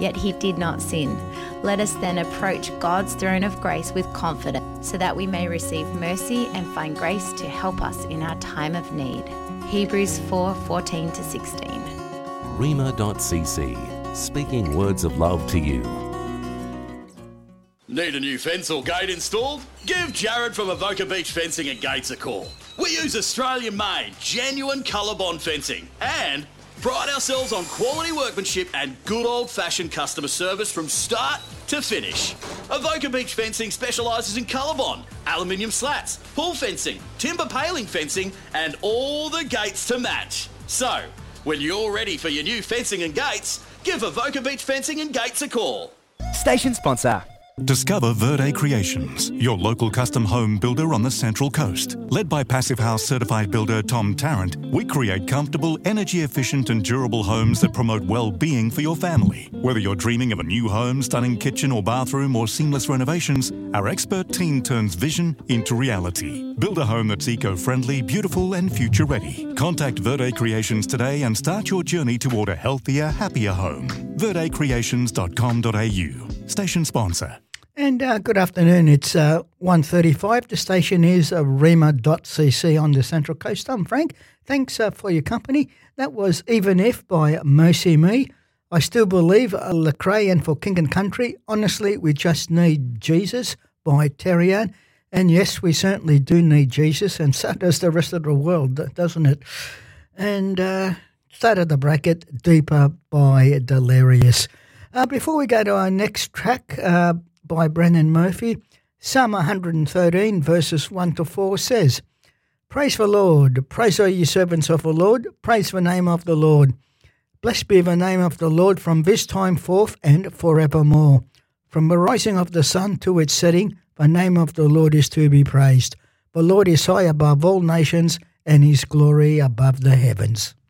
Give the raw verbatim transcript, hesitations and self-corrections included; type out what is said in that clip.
yet he did not sin. Let us then approach God's throne of grace with confidence, so that we may receive mercy and find grace to help us in our time of need. Hebrews four fourteen to sixteen. rhema dot c c, speaking words of love to you. Need a new fence or gate installed? Give Jared from Avoca Beach Fencing and Gates a call. We use Australian-made, genuine ColourBond fencing and pride ourselves on quality workmanship and good old-fashioned customer service from start to finish. Avoca Beach Fencing specialises in ColourBond, aluminium slats, pull fencing, timber paling fencing and all the gates to match. So, when you're ready for your new fencing and gates, give Avoca Beach Fencing and Gates a call. Station sponsor. Discover Verde Creations, your local custom home builder on the Central Coast. Led by Passive House certified builder Tom Tarrant, we create comfortable, energy-efficient and durable homes that promote well-being for your family. Whether you're dreaming of a new home, stunning kitchen or bathroom or seamless renovations, our expert team turns vision into reality. Build a home that's eco-friendly, beautiful and future-ready. Contact Verde Creations today and start your journey toward a healthier, happier home. verde creations dot com dot a u. Station sponsor. And uh, good afternoon. It's uh, one thirty-five. The station is uh, rhema dot c c on the Central Coast. I'm Frank. Thanks uh, for your company. That was Even If by Mercy Me. I Still Believe, uh, Lecrae, and for King and Country, Honestly, We Just Need Jesus by Terry Ann. And yes, we certainly do need Jesus, and so does the rest of the world, doesn't it? And uh, start of the bracket, Deeper by Delirious. Uh, before we go to our next track, uh, by Brennan Murphy, Psalm one thirteen verses one to four says, Praise the Lord, praise all ye servants of the Lord, praise the name of the Lord. Blessed be the name of the Lord from this time forth and forevermore. From the rising of the sun to its setting, the name of the Lord is to be praised. The Lord is high above all nations, and his glory above the heavens.